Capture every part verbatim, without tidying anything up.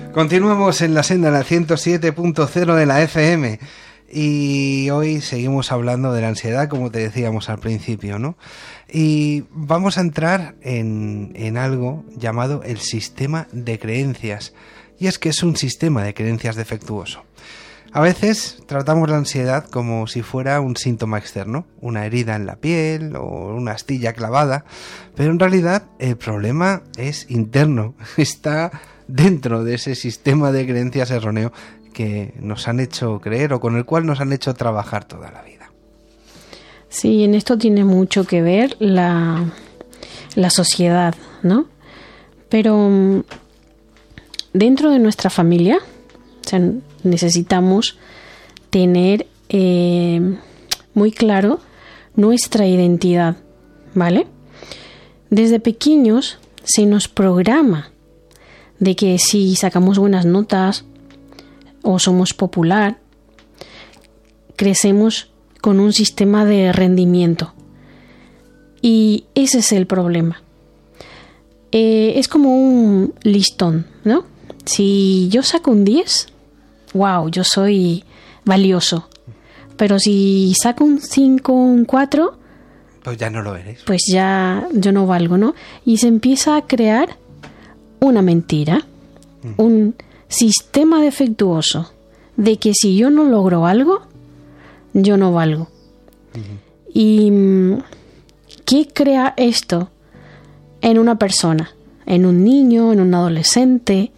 Continuamos en la senda, la ciento siete punto cero de la F M, y hoy seguimos hablando de la ansiedad, como te decíamos al principio, ¿no? Y vamos a entrar en, en algo llamado el sistema de creencias, y es que es un sistema de creencias defectuoso. A veces tratamos la ansiedad como si fuera un síntoma externo, una herida en la piel o una astilla clavada, pero en realidad el problema es interno, está dentro de ese sistema de creencias erróneo que nos han hecho creer o con el cual nos han hecho trabajar toda la vida. Sí, en esto tiene mucho que ver la, la sociedad, ¿no? Pero dentro de nuestra familia, o sea, necesitamos tener eh, muy claro nuestra identidad, ¿vale? Desde pequeños se nos programa de que si sacamos buenas notas o somos popular, crecemos con un sistema de rendimiento. Y ese es el problema. Eh, es como un listón, ¿no? Si yo saco un diez, wow, yo soy valioso. Pero si saco un cinco, un cuatro, pues ya no lo eres. Pues ya yo no valgo, ¿no? Y se empieza a crear una mentira, mm. un sistema defectuoso de que si yo no logro algo, yo no valgo. Uh-huh. ¿Y qué crea esto en una persona? En un niño, en un adolescente.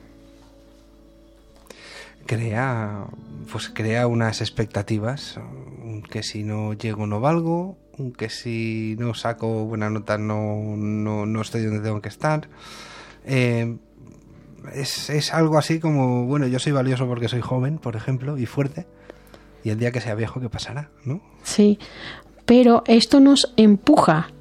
Crea, pues crea unas expectativas, que si no llego no valgo, que si no saco buena nota no, no, no estoy donde tengo que estar. Eh, es, es algo así como, bueno, yo soy valioso porque soy joven, por ejemplo, y fuerte, y el día que sea viejo, ¿qué pasará? ¿No? Sí, pero esto nos empuja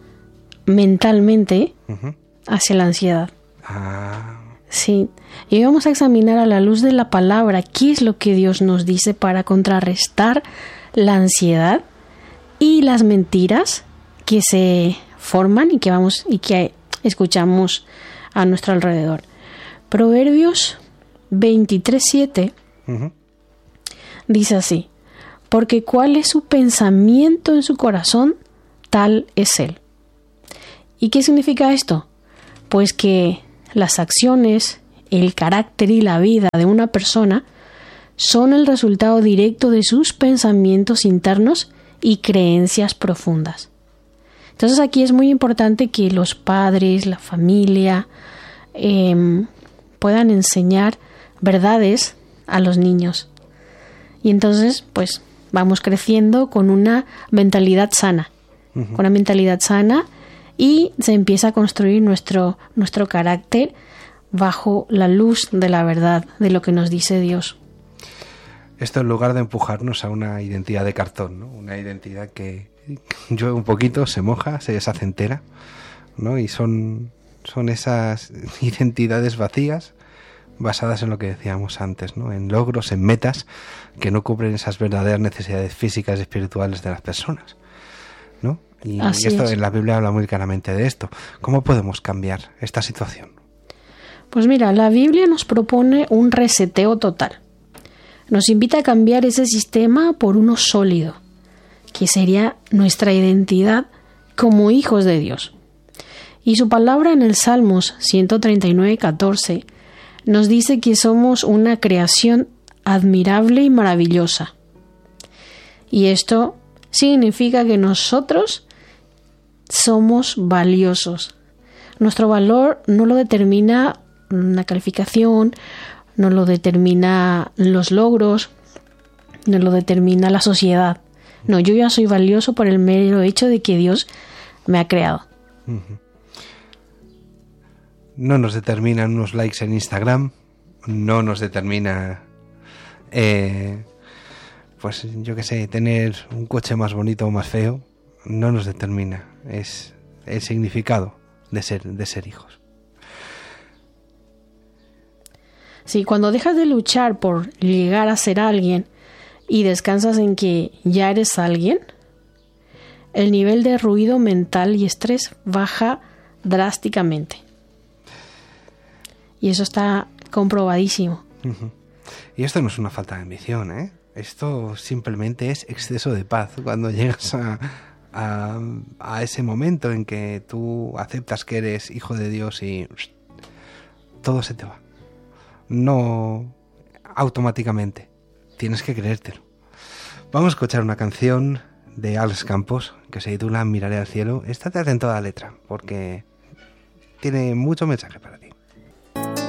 mentalmente uh-huh. hacia la ansiedad. Ah. Sí, y vamos a examinar a la luz de la palabra qué es lo que Dios nos dice para contrarrestar la ansiedad y las mentiras que se forman y que vamos y que escuchamos a nuestro alrededor. Proverbios veintitrés siete uh-huh. dice así: porque cuál es su pensamiento en su corazón, tal es él. ¿Y qué significa esto? Pues que las acciones, el carácter y la vida de una persona son el resultado directo de sus pensamientos internos y creencias profundas. Entonces aquí es muy importante que los padres, la familia, eh, puedan enseñar verdades a los niños. Y entonces, pues, vamos creciendo con una mentalidad sana, uh-huh. con una mentalidad sana, y se empieza a construir nuestro, nuestro carácter bajo la luz de la verdad, de lo que nos dice Dios. Esto en lugar de empujarnos a una identidad de cartón, ¿no? Una identidad que llueve un poquito, se moja, se deshace entera, ¿no? Y son, son esas identidades vacías basadas en lo que decíamos antes, ¿no? En logros, en metas que no cubren esas verdaderas necesidades físicas y espirituales de las personas, ¿no? Y, y esto es. En la Biblia habla muy claramente de esto. ¿Cómo podemos cambiar esta situación? Pues mira, la Biblia nos propone un reseteo total. Nos invita a cambiar ese sistema por uno sólido, que sería nuestra identidad como hijos de Dios. Y su palabra en el Salmos ciento treinta y nueve, catorce nos dice que somos una creación admirable y maravillosa. Y esto significa que nosotros somos valiosos. Nuestro valor no lo determina una calificación, no lo determina los logros, no lo determina la sociedad. No, yo ya soy valioso por el mero hecho de que Dios me ha creado. Uh-huh. No nos determinan unos likes en Instagram, no nos determina, eh, pues yo qué sé, tener un coche más bonito o más feo, no nos determina, es el significado de ser, de ser hijos. Sí, cuando dejas de luchar por llegar a ser alguien y descansas en que ya eres alguien, el nivel de ruido mental y estrés baja drásticamente. Y eso está comprobadísimo. Uh-huh. Y esto no es una falta de ambición, ¿eh? Esto simplemente es exceso de paz cuando llegas a, a, a ese momento en que tú aceptas que eres hijo de Dios y todo se te va. No automáticamente, tienes que creértelo. Vamos a escuchar una canción de Alex Campos que se titula Miraré al cielo. Estate atento a la letra porque tiene mucho mensaje para ti.